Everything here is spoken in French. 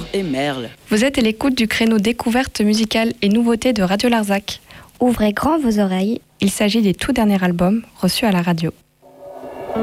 et Merle. Vous êtes à l'écoute du créneau découverte musicale et nouveautés de Radio Larzac. Ouvrez grand vos oreilles. Il s'agit des tout derniers albums reçus à la radio.